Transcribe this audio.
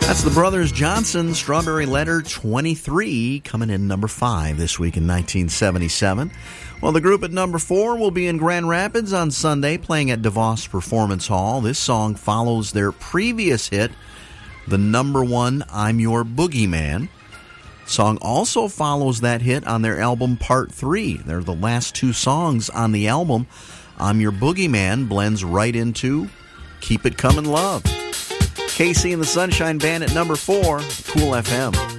That's the Brothers Johnson, Strawberry Letter 23, coming in number 5 this week in 1977. Well, the group at number 4 will be in Grand Rapids on Sunday, playing at DeVos Performance Hall. This song follows their previous hit, the number 1, I'm Your Boogeyman. Song also follows that hit on their album Part 3. They're the last 2 songs on the album. I'm Your Boogeyman blends right into Keep It Comin' Love. Casey and the Sunshine Band at number 4, Cool FM.